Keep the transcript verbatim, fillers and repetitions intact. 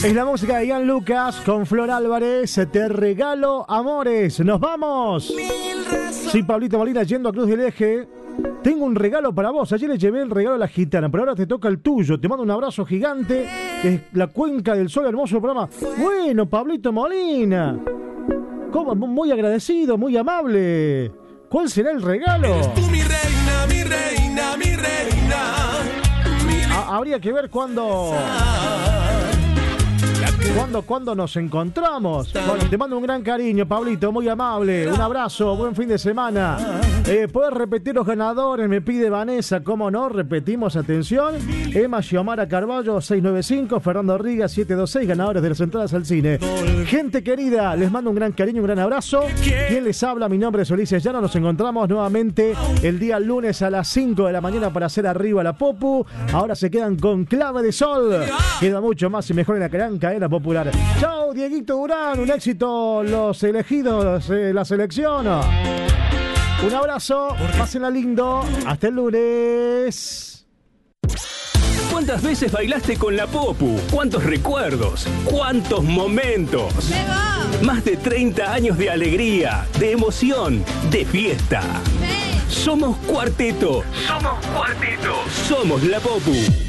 Es la música de Ian Lucas con Flor Álvarez. Te regalo amores. ¡Nos vamos! Sí, Pablito Molina yendo a Cruz del Eje. Tengo un regalo para vos. Ayer le llevé el regalo a la gitana, pero ahora te toca el tuyo. Te mando un abrazo gigante. Es la Cuenca del Sol, hermoso programa. Bueno, Pablito Molina. ¿Cómo? Muy agradecido, muy amable. ¿Cuál será el regalo? Eres tú mi reina, mi reina, mi reina. Mi... Ha- habría que ver cuándo... ¿Cuándo, ¿Cuándo nos encontramos? Bueno, te mando un gran cariño, Pablito, muy amable. Un abrazo, buen fin de semana. Eh, ¿Puedes repetir los ganadores? Me pide Vanessa, ¿cómo no? Repetimos, atención. Emma Xiomara Carballo, seiscientos noventa y cinco. Fernando Riga, setecientos veintiséis, ganadores de las entradas al cine. Gente querida, les mando un gran cariño, un gran abrazo. ¿Quién les habla? Mi nombre es Ulises Llano. Nos encontramos nuevamente el día lunes a las cinco de la mañana para hacer arriba la Popu. Ahora se quedan con Clave de Sol. Queda mucho más y mejor en la gran cadena popular. Chao, Dieguito Durán, un éxito los elegidos, eh, la selección. Un abrazo, pásenla lindo, hasta el lunes. ¿Cuántas veces bailaste con la Popu? ¿Cuántos recuerdos? ¿Cuántos momentos? Más de treinta años de alegría, de emoción, de fiesta. Somos Cuarteto. Somos Cuarteto. Somos la Popu.